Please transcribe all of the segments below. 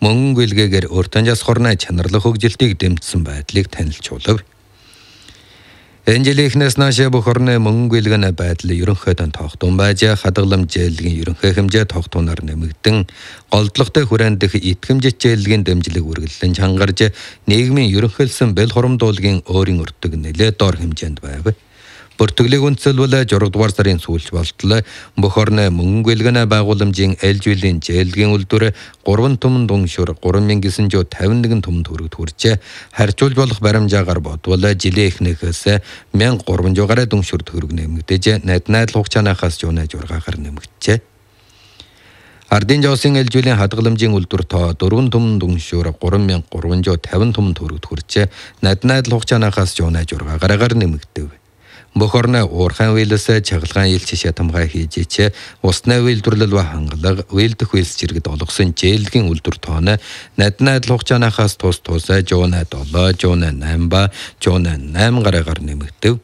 мөнгөн гүйлгээгээр уртан жас хорны чанарлах хөгжилтийг дэмжсэн байдлыг танилцуулав. Энэ жилийн эхнээс наашаа бүх орны мөнгөн гүйлгээний байдал ерөнхийдөө тогтун байж хадгалам жээлгийн ерөнхий хэмжээ тогтунаар нэмэгдэн голдлоготой хүрээнд дэх итгэмжит жээлгийн дэмжлэг үргэлжлэн чангарж нийгмийн ерөнхийлсөн бэл хурамдуулгийн өөрийн өртөг нэлээд дор хэмжээнд байв. Бүртгэлийг үндэслэл 6 дугаар сарын сүүлч болтол бүх орны мөнгөн гүйлгээний байгууламжийн ээлжүүлэн жээлгийн үйлдвэр 3 түмэн дуншуур 3951 түмэн төгрөг хүрчээ. Харьцуулж болох баримжаагаар бодвол жилийн эхнээхээс 1300 гаруй дуншуур төгрөг нэмэгдэж найдал хугацаанаас жуунаа жургаагаар нэмэгджээ. Ардын жоосын ээлжүүлийн хадгаламжийн үйлдвэр тоо 4 түмэн дуншуур 3350 түмэн төгрөг хүрчээ. найдал хугацаанаас жуунаа жургаагаар нэмэгдэв. Бүх орны уурхайн үйлээс чагалгаан илч шатамгай хийж усны үйлдвэрлэл ба хангалга үйлдэх үйлс жиргэд олгосон жээлгийн үйлдвэр тооны найдал хугацаанаас тус жуунаа 7, жуунаа 8 ба жуунаа 8 гаруйгаар нэмэгдэв.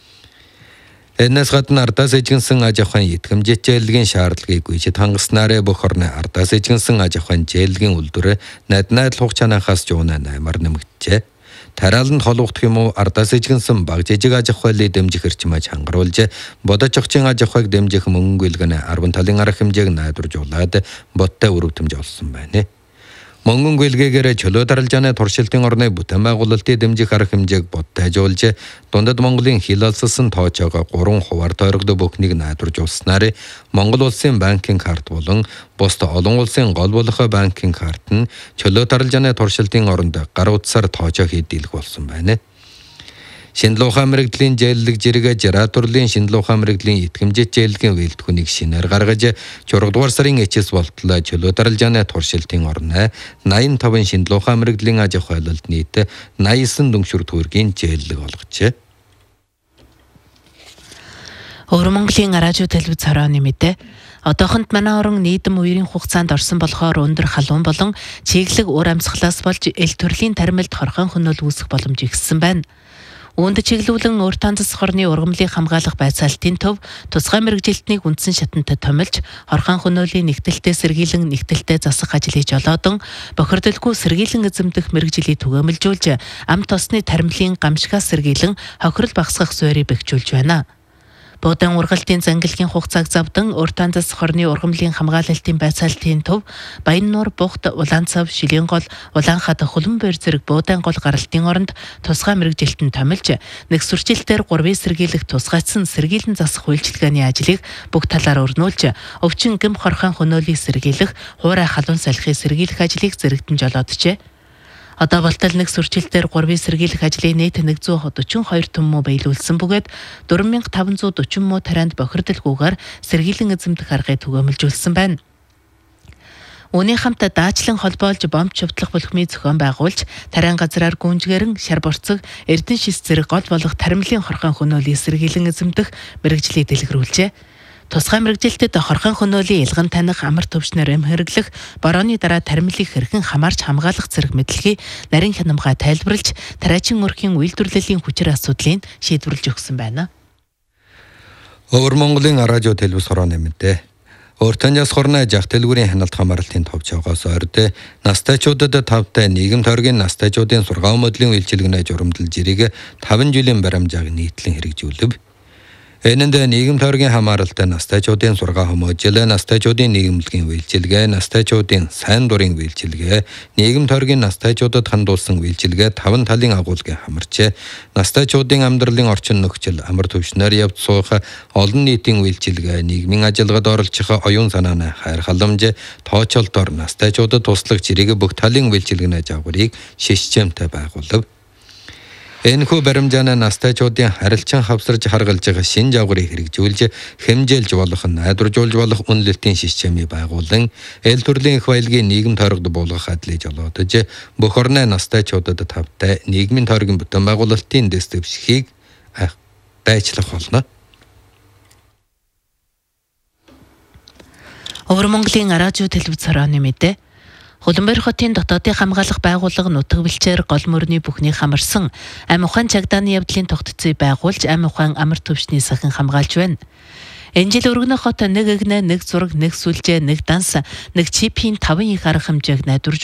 Энэс гадна ардаас эжигнсэн аж ахуйн итгэмжит жээлгийн шаардлагыг гүйцэд хангаснаар бүх орны ардаас эжигнсэн аж ахуйн жээлгийн үйлдвэр найдал хугацаанаас жуунаа 8-аар нэмэгджээ. Тарааланд холбогдох юм уу ардаас эжигнсэн баг жижиг аж ахуйлыг дэмжих эрчимээ хангаруулж бодож огчийн аж ахуйг дэмжих мөнгөн гүйлгээний 10 талын арга хэмжээг найдваржуулаад бодтой өрөвдмж олсон байна. Мөнгөн гүйлгээгээр чөлөө даралжааны туршилтын орны бүтээн байгуулалтыг дэмжих арга хэмжээг бодтойжуулж дундад Монголын хил алссан тоочоогоо 3 хуваар тойрогдох бүхнийг найдваржуулснаар Монгол улсын банкын карт болон бусд олон улсын гол болох банкын карт нь чөлөө даралжааны туршилтын оронд гар утсаар тоочоо хийдэлэх болсон байна. Шинжлэх ухаан мэрэгжлийн жээллэг жиргээ жараатурлын шинжлэх ухаан мэрэгжлийн итгэмжит жээлгийн үйлдвэрийг шинээр гаргаж 6 дугаар сарын эцэс болтлоо чөлөө даралжааны туршилтын орны 85 шинжлэх ухаан мэрэгжлийн аж ахуйлалд нийт 89 дөнгөшөр төгрөгийн жээллэг олгожээ. Өвөр Монголын радио телевиз хорооны мэдээ. Одоохонд манай орон нийтэм үерийн хугацаанд орсон болохоор өндөр халуун болон чиглэг уур амьсгалаас болж эл төрлийн тарималд хорхон хөнөөл үүсэх боломж ихссэн байна. Үүнд чиглүүлэн уртан засах хорны ургамлыг хамгаалах байцаалтын төв тусгай мэрэгжилтнийг үндсэн шатантай томилж хорхон хөнөөлийн нэгтэлтэй сэргийлэн нэгтэлтэй засах ажлыг жолоодон бохирдолгүй сэргийлэн эзэмдэх мэрэгжилийг түгээмэлжүүлж амт тосны таримлын гамшигаас сэргийлэн хохирол багасгах суурийг бэхжүүлж байна. Буудан ургалтын зангилгийн хугацааг завдан уртан засах хорны ургамлын хамгаалалтын байцаалтын төв Баяннуур бухт Улаанцав Шилийн гол Улаанхад Хулан бор зэрэг буудан гол гаралтын оронд тусгай мэрэгжилтэн томилж нэг сүрчилтээр 3-ыг сэргийлэх тусгайцсан сэргийлэн засах үйлчилгээний ажлыг бүх талаар өрнүүлж өвчин гэм хорхон хөнөөлийг сэргийлэх хуурай халуун салхийг сэргийлэх ажлыг зэрэгтэн жолооджээ. Одоо болтол нэг сүрчилтээр 3-ыг сэргийлэх ажлыг нийт 142 түмэн биелүүлсэн бөгөөд 4540 муу тарианд бохирдолгүйгээр сэргийлэн эзэмдэх аргыг түгээмэлжүүлсэн байна. Үүний хамт даачлан холбоолж бомб чөвтлөх бүлхмийн зохион байгуулж тариан газраар гүнжгэрэн шар борцог эрдэн шис зэрэг гол болох таримлын хорхон хөнөөлийг сэргийлэн эзэмдэх мэрэгжлийг дэлгэрүүлжээ. Тусгай мэрэгжилтэд хорхон хөнөөлийн илгэн таних амар төвчнөр эм хэрэглэх борооны дараа таримлыг хэрхэн хамаарч хамгаалах зэрэг мэдлэгийг нарийн хянамгай тайлбарлаж тариачин өрхийн үйлдвэрлэлийн хүчээр асуудлыг шийдвэрлэж өгсөн байна. Өвөр Монголын радио телевиз хорооны мэдээ. Уртан жас хорны жах дэлгүүрийн ханалт хамаарлтын товчоогоос орд настайчуудад тавтай нийгэм тойргийн настайчуудын сургаан модлийн үйлчилгээнэ журамдал жирийг 5 жилийн баримжааг нийтлэн хэрэгжүүлв. Энэнд нийгэм тойргийн хамааралтай настайчуудын сургаан хүмүүжил, настайчуудын нийгэмлэгийн үйлчилгээ, настайчуудын сайн дурын үйлчилгээ, нийгэм тойргийн настайчуудад хандуулсан үйлчилгээ 5 талын агуулгыг хамарч, настайчуудын амьдралын орчин нөхцөл, амар төвшнөр явц суух, олон нийтийн үйлчилгээ, нийгмийн ажиллагад оролцох оюун санааны хайр халамж, тоочолтоор настайчуудад туслах жирийг бүх талын үйлчилгээний жагварыг шишчэмтэй байгуулв. Энэхүү баримжааны настайчуудын харилцан хавсарж харгалж байгаа шин жагварыг хэрэгжүүлж хэмжээлж болох найдваржуулж болох үнэлэлтийн системийг байгуулан эл төрлийн их баялагын нийгэм тойрогд буулгах адлыг жолоодож бүх орны настайчуудад тавтай нийгмийн тойргийн бүтээн байгуулалтын дэс дэвшихийг байчлах болно. Өвөр Монголын радио телевиз хорооны мэдээ. Хуланбор хотын дотоодын хамгаалах байгууллага нутаг бэлчээр гол мөрний бүхнийг хамарсан ам ухаан чагдааны явдлын тогтцыг байгуулж ам ухаан амар төвчний сахин хамгаалж байна. Энэ жил өргөнөх хот нэг игнэ, нэг зураг, нэг сүлжээ, нэг данс, нэг чипийн 5 их арга хэмжээг найдварж